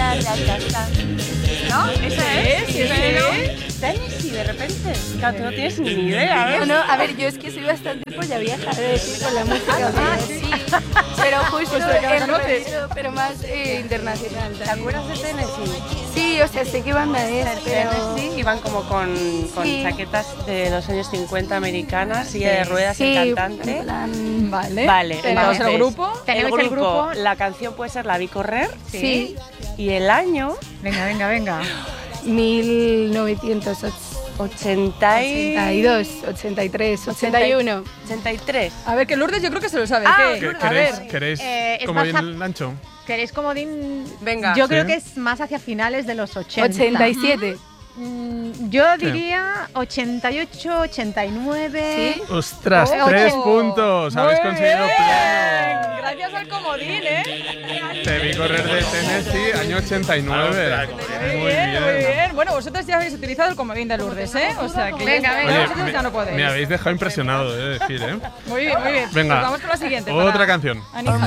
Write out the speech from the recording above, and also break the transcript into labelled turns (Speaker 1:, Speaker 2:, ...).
Speaker 1: ¿No? ¿Esa es?
Speaker 2: Sí,
Speaker 1: Tennessee, de repente. Claro, tú no tienes ni idea, ¿eh?
Speaker 3: No, a ver, yo es que soy bastante polla vieja, de decir, con la música. Sí. Pero justo
Speaker 2: Pues la
Speaker 3: en
Speaker 2: conoces.
Speaker 3: rollo, pero más internacional.
Speaker 1: ¿Te acuerdas de Tennessee?
Speaker 3: Sí, o sea, sé qué banda es, pero...
Speaker 1: Tennessee iban como con
Speaker 3: Sí.
Speaker 1: chaquetas de los años 50 americanas, silla de ruedas,
Speaker 3: Sí,
Speaker 1: el cantante.
Speaker 3: en plan...
Speaker 2: Vale.
Speaker 1: Vale,
Speaker 2: Tenemos
Speaker 1: entonces,
Speaker 2: el grupo.
Speaker 4: Tenemos el grupo.
Speaker 1: La canción puede ser La vi correr.
Speaker 3: Sí.
Speaker 1: Y el año
Speaker 4: Venga.
Speaker 3: 1982, 83, 81.
Speaker 1: 83.
Speaker 2: A ver, que Lourdes yo creo que se lo sabe.
Speaker 1: Ah,
Speaker 2: ¿Qué?
Speaker 1: Lourdes.
Speaker 2: A ver.
Speaker 5: ¿Queréis
Speaker 4: es
Speaker 5: como
Speaker 4: más
Speaker 5: bien ancho?
Speaker 4: ¿Queréis comodín?
Speaker 1: Venga.
Speaker 4: Yo
Speaker 5: Sí.
Speaker 4: creo que es más hacia finales de los 80.
Speaker 3: 87.
Speaker 4: Yo diría 88, 89.
Speaker 3: ¿Sí?
Speaker 5: ¡Ostras!
Speaker 4: Oh,
Speaker 5: 3
Speaker 4: ocho.
Speaker 5: puntos.
Speaker 2: Muy
Speaker 5: Habéis conseguido
Speaker 2: bien.
Speaker 5: pleno.
Speaker 2: Gracias al comodín, ¿eh?
Speaker 5: Te vi correr de Tennessee, año 89.
Speaker 2: Muy bien. Bueno, vosotros ya habéis utilizado el comodín de Lourdes, ¿eh? O sea que
Speaker 4: Venga,
Speaker 2: ya,
Speaker 4: venga.
Speaker 2: vosotros ya no podéis.
Speaker 5: Me habéis dejado impresionado, he de decir, ¿eh?
Speaker 2: Muy bien, muy bien.
Speaker 5: Venga,
Speaker 2: Pues vamos con la siguiente.
Speaker 5: otra
Speaker 2: para
Speaker 5: canción.
Speaker 2: Anija.